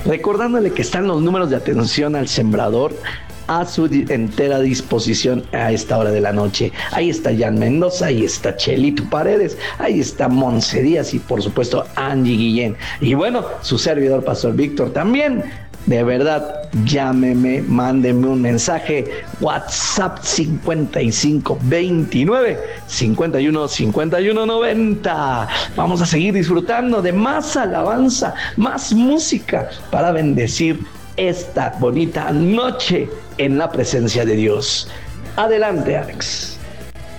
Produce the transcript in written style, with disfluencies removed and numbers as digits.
recordándole que están los números de atención al sembrador a su entera disposición a esta hora de la noche. Ahí está Jan Mendoza, ahí está Chelito Paredes, ahí está Monse Díaz y por supuesto Angie Guillén. Y bueno, su servidor Pastor Víctor también. De verdad, llámeme, mándeme un mensaje, WhatsApp 5529 51 51 90. Vamos a seguir disfrutando de más alabanza, más música para bendecir esta bonita noche en la presencia de Dios. Adelante, Alex.